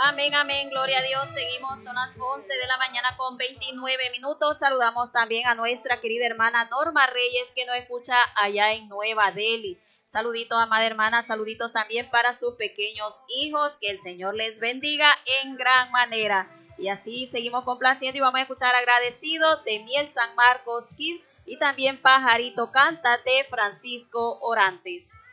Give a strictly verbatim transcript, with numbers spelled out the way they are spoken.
Amén, amén, gloria a Dios. Seguimos, son las once de la mañana con veintinueve minutos. Saludamos también a nuestra querida hermana Norma Reyes, que nos escucha allá en Nueva Delhi. Saluditos, amada hermana, saluditos también para sus pequeños hijos. Que el Señor les bendiga en gran manera. Y así seguimos complaciendo y vamos a escuchar Agradecido de Miel San Marcos Kid y también Pajarito Cántate, Francisco Orantes.